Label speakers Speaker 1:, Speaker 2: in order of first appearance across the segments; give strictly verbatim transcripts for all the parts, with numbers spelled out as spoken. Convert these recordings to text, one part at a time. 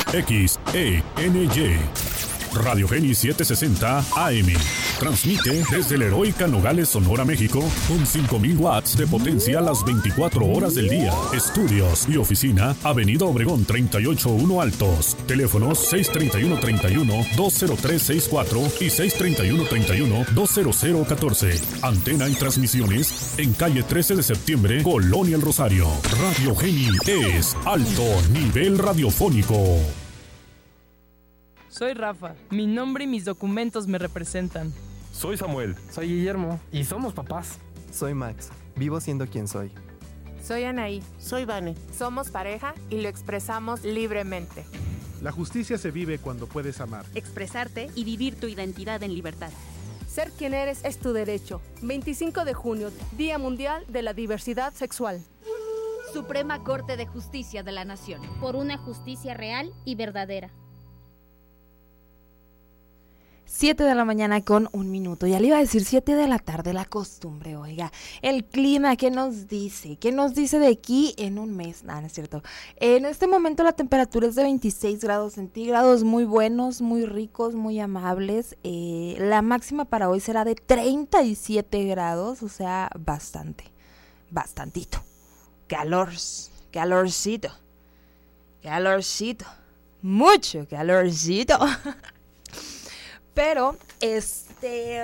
Speaker 1: X E N Y. Radio Génesis setecientos sesenta A M. Transmite desde la heroica Nogales, Sonora, México, con cinco mil watts de potencia las veinticuatro horas del día. Estudios y oficina, Avenida Obregón treinta y ocho uno Altos. Teléfonos seis treinta y uno treinta y uno dos cero tres seis cuatro y seis treinta y uno treinta y uno dos cero cero catorce. Antena y transmisiones en calle trece de septiembre, Colonia El Rosario. Radio Génesis es alto nivel radiofónico.
Speaker 2: Soy Rafa. Mi nombre y mis documentos me representan.
Speaker 3: Soy Samuel.
Speaker 4: Soy Guillermo. Y somos papás.
Speaker 5: Soy Max. Vivo siendo quien soy.
Speaker 6: Soy Anaí.
Speaker 7: Soy Vane.
Speaker 6: Somos pareja y lo expresamos libremente.
Speaker 8: La justicia se vive cuando puedes amar,
Speaker 9: expresarte y vivir tu identidad en libertad.
Speaker 10: Ser quien eres es tu derecho. veinticinco de junio, Día Mundial de la Diversidad Sexual.
Speaker 11: Suprema Corte de Justicia de la Nación.
Speaker 12: Por una justicia real y verdadera.
Speaker 13: siete de la mañana con un minuto, ya le iba a decir siete de la tarde, la costumbre, oiga, el clima, ¿qué nos dice? ¿Qué nos dice de aquí en un mes? No, no es cierto. En este momento la temperatura es de veintiséis grados centígrados, muy buenos, muy ricos, muy amables. Eh, la máxima para hoy será de treinta y siete grados, o sea, bastante, bastantito. Calor, calorcito, calorcito, mucho calorcito. Pero, este,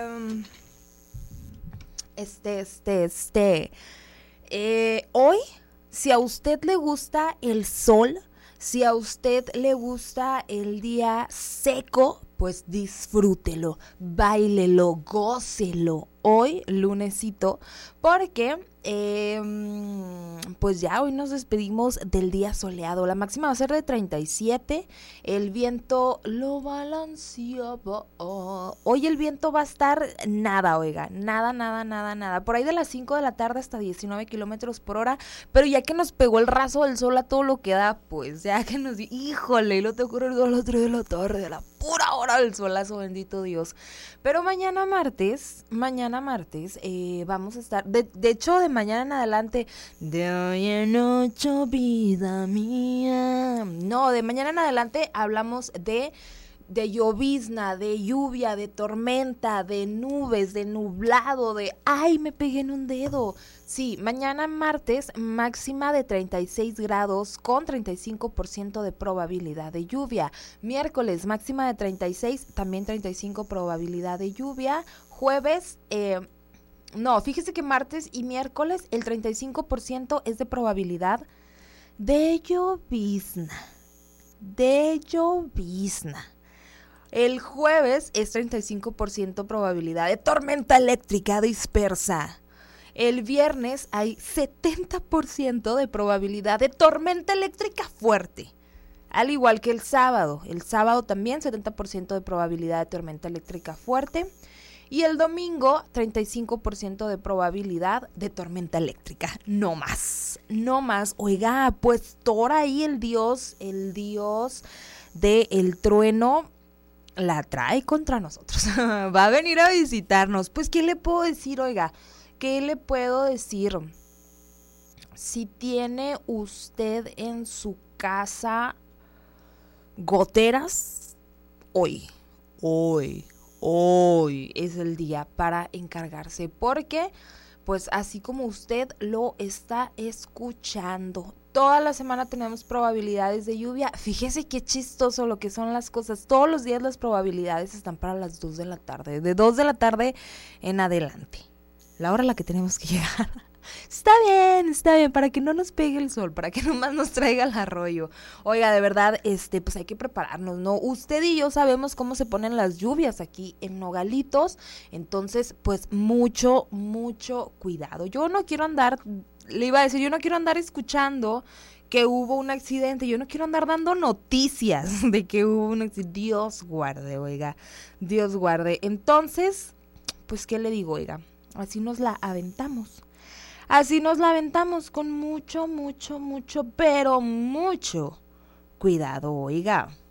Speaker 13: este, este, este, eh, hoy, si a usted le gusta el sol, si a usted le gusta el día seco, pues disfrútelo, báilelo, gócelo hoy, lunesito, porque eh, pues ya hoy nos despedimos del día soleado. La máxima va a ser de treinta y siete, el viento lo balanceaba. Hoy el viento va a estar nada, oiga, nada, nada, nada, nada. Por ahí de las cinco de la tarde hasta diecinueve kilómetros por hora, pero ya que nos pegó el raso del sol a todo lo que da, pues ya que nos di, híjole, y lo te ocurrió a las tres de la tarde, de la pura hora del solazo, bendito Dios. Pero mañana martes, mañana martes, eh, vamos a estar, de, de hecho de mañana en adelante, de hoy en ocho, vida mía. No, de mañana en adelante hablamos de, de llovizna, de lluvia, de tormenta, de nubes, de nublado, de ay, me pegué en un dedo. Sí, mañana martes, máxima de treinta y seis grados con treinta y cinco por ciento de probabilidad de lluvia. Miércoles, máxima de treinta y seis, también treinta y cinco probabilidad de lluvia. Jueves, eh, no, fíjese que martes y miércoles el treinta y cinco por ciento es de probabilidad de llovizna. De llovizna. El jueves es treinta y cinco por ciento probabilidad de tormenta eléctrica dispersa. El viernes hay setenta por ciento de probabilidad de tormenta eléctrica fuerte. Al igual que el sábado. El sábado también setenta por ciento de probabilidad de tormenta eléctrica fuerte. Y el domingo, treinta y cinco por ciento de probabilidad de tormenta eléctrica. No más, no más. Oiga, pues Thor ahí, el dios, el dios del trueno, la trae contra nosotros. Va a venir a visitarnos. Pues, ¿qué le puedo decir, oiga? ¿Qué le puedo decir? Si tiene usted en su casa goteras, hoy, hoy, hoy es el día para encargarse, porque pues así como usted lo está escuchando, toda la semana tenemos probabilidades de lluvia. Fíjese qué chistoso lo que son las cosas. Todos los días las probabilidades están para las dos de la tarde, de dos de la tarde en adelante. La hora a la que tenemos que llegar. Está bien, está bien, para que no nos pegue el sol, para que nomás nos traiga el arroyo. Oiga, de verdad, este, pues hay que prepararnos, ¿no? Usted y yo sabemos cómo se ponen las lluvias aquí en Nogalitos, entonces, pues mucho, mucho cuidado. Yo no quiero andar, le iba a decir, yo no quiero andar escuchando que hubo un accidente, yo no quiero andar dando noticias de que hubo un accidente. Dios guarde, oiga, Dios guarde. Entonces, pues, ¿qué le digo, oiga? Así nos la aventamos. Así nos la aventamos con mucho, mucho, mucho, pero mucho cuidado, oiga.